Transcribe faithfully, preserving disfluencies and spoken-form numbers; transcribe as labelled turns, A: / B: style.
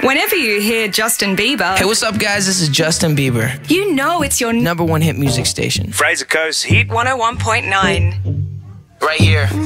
A: Whenever you hear Justin Bieber,
B: Hey, what's up, guys? This is Justin Bieber,
A: you know it's your
B: number one hit music station.
C: Fraser Coast Hit
A: one oh one point nine.
B: Right here.